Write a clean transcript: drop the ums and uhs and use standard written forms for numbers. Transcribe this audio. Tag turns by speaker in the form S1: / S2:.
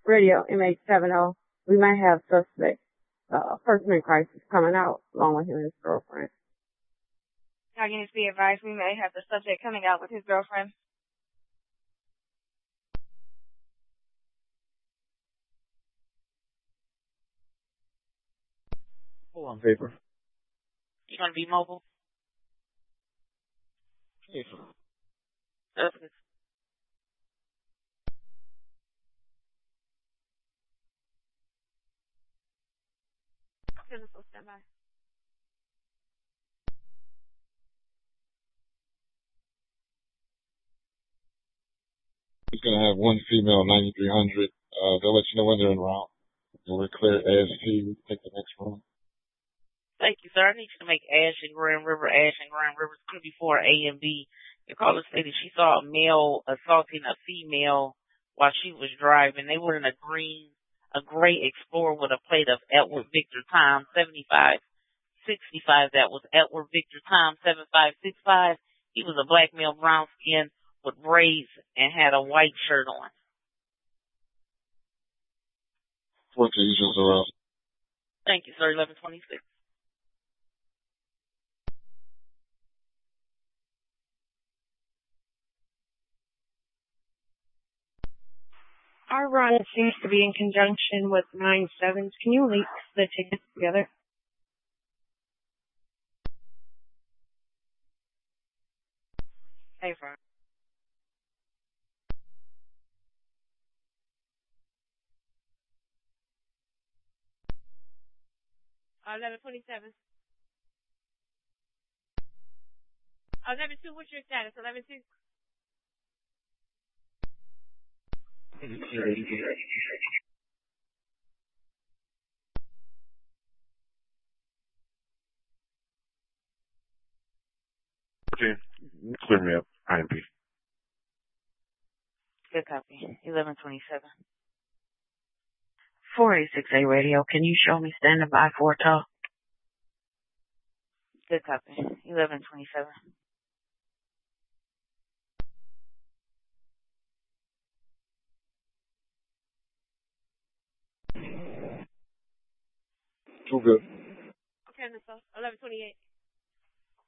S1: Radio MH70. We might have suspect, person in crisis coming out along with him and his girlfriend.
S2: Units be advised, we may have the subject coming out with his girlfriend.
S3: Hold on paper.
S2: You gonna be mobile?
S3: Yes, sir.
S2: Perfect. Physical standby.
S3: He's gonna have one female 9300. They'll let you know when they're en route. And we're clear AST. We can take the next one.
S2: Thank you, sir. I need you to make Ash and Grand River. It's going to be for A and B. Your caller stated she saw a male assaulting a female while she was driving. They were in a gray Explorer with a plate of Edward Victor Time 7565. That was Edward Victor Time 7565. He was a black male, brown skin with braids and had a white shirt on.
S3: What's the usual around?
S2: Thank you, sir. 1126.
S4: Our run seems to be in conjunction with 9-7s. Can you link the tickets together?
S2: Hey, Frank. Uh, 1127. 11-2, what's your status? 11-2.
S3: Okay. Clear me up. IMP.
S2: Good copy. 1127. 486A radio. Can you show me standing by for a talk? Good copy. 1127.
S3: Too good.
S2: Okay, Miss 1128.